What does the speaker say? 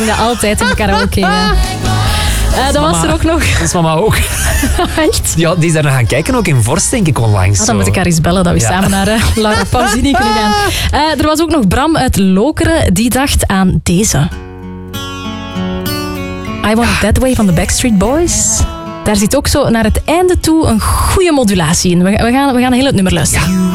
Dat altijd in de karaoke. Ja. Dan was er ook nog... Dat is mama ook. Echt? Ja, die is daar naar gaan kijken, ook in Vorst, denk ik, onlangs. Dan moet ik haar eens bellen dat we samen naar Laura Pausini kunnen gaan. Er was ook nog Bram uit Lokeren, die dacht aan deze. I Want It That Way van de Backstreet Boys. Daar zit ook zo naar het einde toe een goede modulatie in. We gaan heel het nummer luisteren. Ja.